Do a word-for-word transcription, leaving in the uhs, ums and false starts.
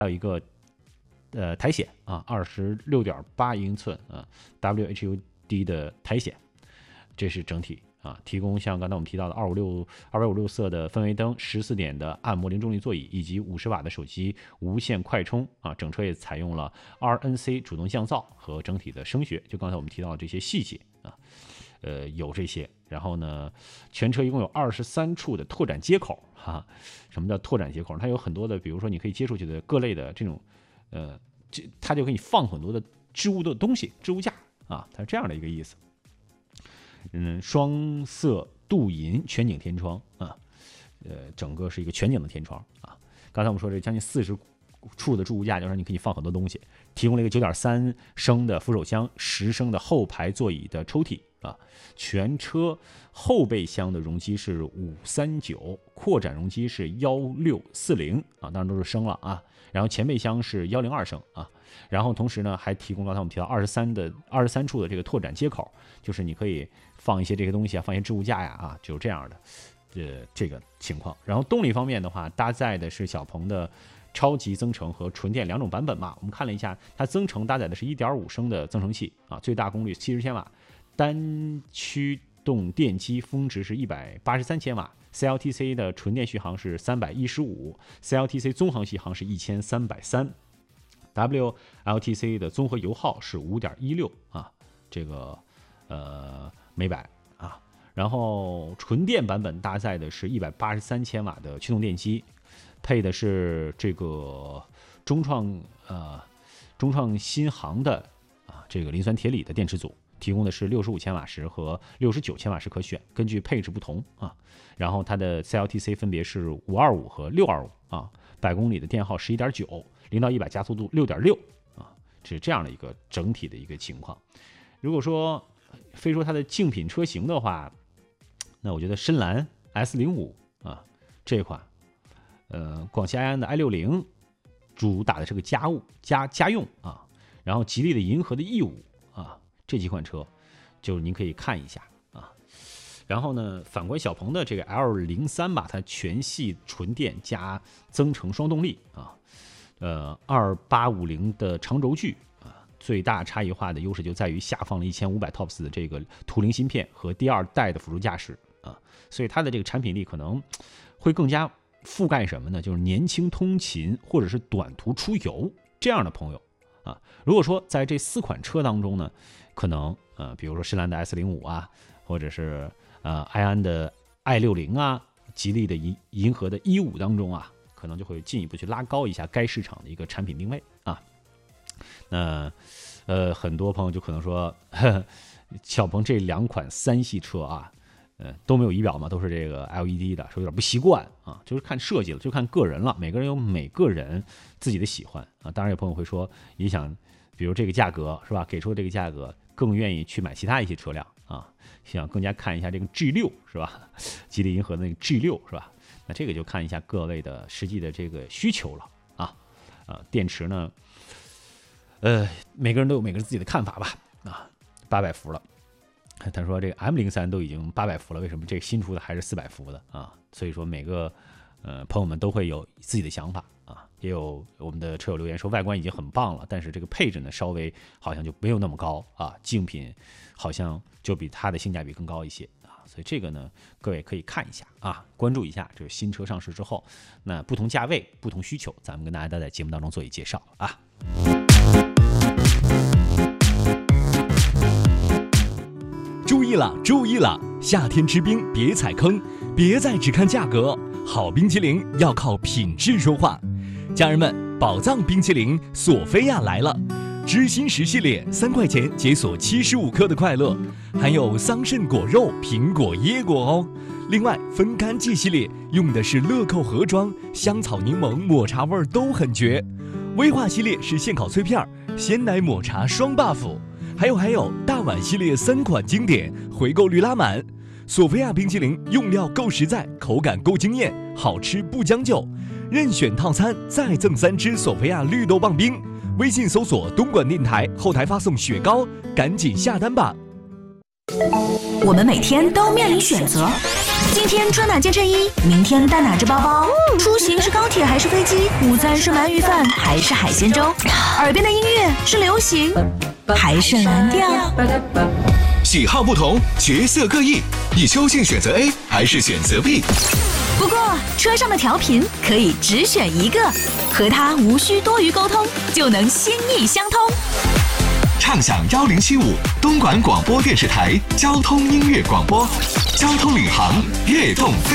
还有一个呃苔藓啊，二十六点八英寸啊 W H U D 的苔藓，这是整体啊，提供像刚才我们提到的二五六二百五十六色的氛围灯，十四点的按摩零重力座椅，以及五十瓦的手机无线快充啊，整车也采用了 R N C 主动降噪和整体的声学，就刚才我们提到的这些细节啊，呃有这些。然后呢，全车一共有二十三处的拓展接口哈、啊。什么叫拓展接口？它有很多的，比如说你可以接出去的各类的这种，呃，这它就可以放很多的置物的东西，置物架啊，它是这样的一个意思。嗯，双色镀银全景天窗啊，呃，整个是一个全景的天窗啊。刚才我们说这将近四十处的置物架，就是你可以放很多东西。提供了一个九点三升的扶手箱，十升的后排座椅的抽屉啊。全车后备箱的容积是五三九，扩展容积是幺六四零啊，当然都是升了啊。然后前备箱是幺零二升啊。然后同时呢，还提供刚才我们提到二十三的二十三处的这个拓展接口，就是你可以放一些这些东西啊，放一些置物架呀啊，就是这样的，呃，这个情况。然后动力方面的话，搭载的是小鹏的超级增程和纯电两种版本嘛。我们看了一下，它增程搭载的是 一点五升的增程器啊，最大功率七十千瓦，单驱动电机峰值是一百八十三千瓦。C L T C 的纯电续航是三百一十五 ，C L T C 综合续航是一千三百三。W L T C 的综合油耗是 五点一六 啊，这个呃每百啊，然后纯电版本搭载的是一百八十三千瓦的驱动电机，配的是这个中创呃中创新航的啊这个磷酸铁锂的电池组，提供的是六十五千瓦时和六十九千瓦时可选，根据配置不同啊，然后它的 C L T C 分别是五二五和六二五啊，百公里的电耗 十一点九。零到一百加速度 六点六 啊，是这样的一个整体的一个情况。如果说非说它的竞品车型的话，那我觉得深蓝 S 零五 啊这款，呃，广汽埃安的 i 六零 主打的是个家务家家用啊，然后吉利的银河的 E 五 啊，这几款车就您可以看一下啊。然后呢，反观小鹏的这个 L 零三 吧，它全系纯电加增程双动力啊。呃，二八五零的长轴距啊，最大差异化的优势就在于下放了一千五百 T O P S 的这个图灵芯片和第二代的辅助驾驶啊，所以它的这个产品力可能会更加覆盖什么呢？就是年轻通勤或者是短途出游这样的朋友啊。如果说在这四款车当中呢，可能呃，比如说深蓝的 S 零五 啊，或者是呃埃安的 i 六零 啊，吉利的银银河的 E 五 当中啊。可能就会进一步去拉高一下该市场的一个产品定位啊。那呃，很多朋友就可能说，呵呵小鹏这两款三系车啊，呃都没有仪表嘛，都是这个 L E D 的，说有点不习惯啊。就是看设计了，就看个人了，每个人有每个人自己的喜欢啊。当然有朋友会说，也想，比如这个价格是吧，给出这个价格，更愿意去买其他一些车辆啊，想更加看一下这个 G 六 是吧，吉利银河的那个 G 六 是吧？那这个就看一下各位的实际的这个需求了啊，呃，电池呢，呃，每个人都有每个人自己的看法吧啊，八百伏了，他说这个 M 零三 都已经八百伏了，为什么这个新出的还是四百伏的啊？所以说每个呃朋友们都会有自己的想法啊，也有我们的车友留言说外观已经很棒了，但是这个配置呢稍微好像就没有那么高啊，竞品好像就比它的性价比更高一些。所以这个呢，各位可以看一下啊，关注一下这个新车上市之后，那不同价位、不同需求，咱们跟大家在节目当中做一介绍啊。 注意了，注意了！夏天吃冰别踩坑，别再只看价格，好冰淇淋要靠品质说话。家人们，宝藏冰淇淋索菲亚来了！知心十系列三块钱解锁七十五克的快乐，含有桑葚果肉、苹果、椰果哦。另外，分干季系列用的是乐扣盒装，香草、柠檬、抹茶味都很绝。威化系列是现烤脆片，鲜奶抹茶双 buff。还有还有，大碗系列三款经典，回购率拉满。索菲亚冰淇淋用料够实在，口感够惊艳，好吃不将就。任选套餐再赠三支索菲亚绿豆棒冰。微信搜索东莞电台，后台发送雪糕，赶紧下单吧。 我们每天都面临选择，今天穿哪件衬衣，明天带哪只包包，出行是高铁还是飞机，午餐是鳗鱼饭还是海鲜粥，耳边的音乐是流行还是蓝调。 喜好不同，角色各异，你究竟选择 A 还是选择 B？ 不过车上的调频可以只选一个，和它无需多余沟通，就能心意相通。 畅享幺零七五东莞广播电视台交通音乐广播，交通领航，悦动。